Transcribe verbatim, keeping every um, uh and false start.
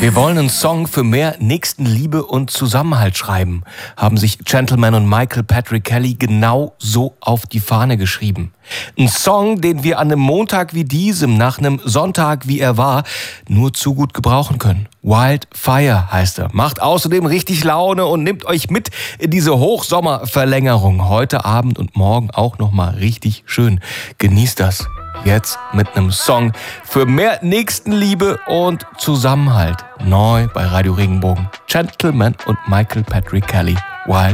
Wir wollen einen Song für mehr Nächstenliebe und Zusammenhalt schreiben, haben sich Gentleman und Michael Patrick Kelly genau so auf die Fahne geschrieben. Ein Song, den wir an einem Montag wie diesem, nach einem Sonntag wie er war, nur zu gut gebrauchen können. Wildfire heißt er. Macht außerdem richtig Laune und nimmt euch mit in diese Hochsommerverlängerung. Heute Abend und morgen auch nochmal richtig schön. Genießt das. Jetzt mit einem Song für mehr Nächstenliebe und Zusammenhalt. Neu bei Radio Regenbogen. Gentleman und Michael Patrick Kelly. Wild